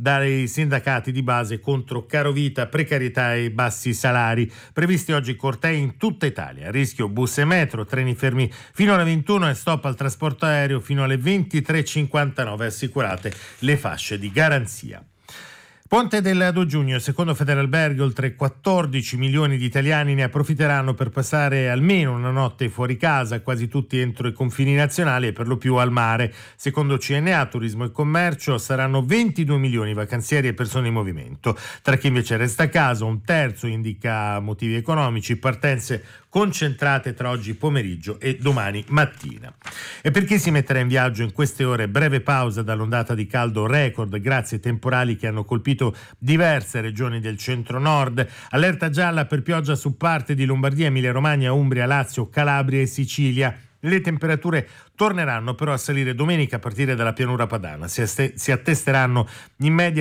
dai sindacati di base contro carovita, precarietà e bassi salari. Previsti oggi cortei in tutta Italia. A rischio bus e metro, treni fermi fino alle 21 e stop al trasporto aereo fino alle 23.59, assicurate le fasce di garanzia. Ponte del 2 giugno, secondo Federalberghi, oltre 14 milioni di italiani ne approfitteranno per passare almeno una notte fuori casa, quasi tutti entro i confini nazionali e per lo più al mare. Secondo CNA, Turismo e Commercio, saranno 22 milioni vacanzieri e persone in movimento. Tra chi invece resta a casa, un terzo indica motivi economici, partenze concentrate tra oggi pomeriggio e domani mattina. E per chi si metterà in viaggio in queste ore, breve pausa dall'ondata di caldo record grazie ai temporali che hanno colpito diverse regioni del centro-nord. Allerta gialla per pioggia su parte di Lombardia, Emilia-Romagna, Umbria, Lazio, Calabria e Sicilia. Le temperature torneranno però a salire domenica a partire dalla pianura padana. Si attesteranno in media